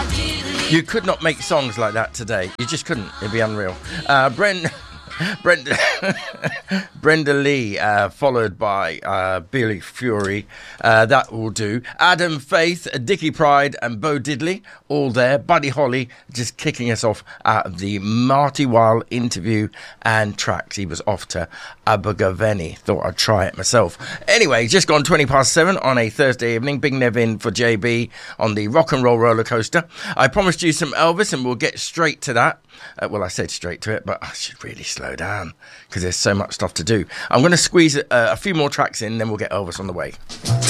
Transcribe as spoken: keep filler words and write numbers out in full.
You could not make songs like that today. You just couldn't. It'd be unreal. Uh, Brent... Brenda, Brenda Lee, uh, followed by uh, Billy Fury. Uh, that will do. Adam Faith, Dickie Pride, and Bo Diddley, all there. Buddy Holly just kicking us off out of the Marty Weil interview and tracks. He was off to Abergavenny. Thought I'd try it myself. Anyway, just gone twenty past seven on a Thursday evening. Big Nev in for J B on the rock and roll roller coaster. I promised you some Elvis, and we'll get straight to that. Uh, well, I said straight to it, but I should really slow down because there's so much stuff to do. I'm going to squeeze uh, a few more tracks in, then we'll get Elvis on the way.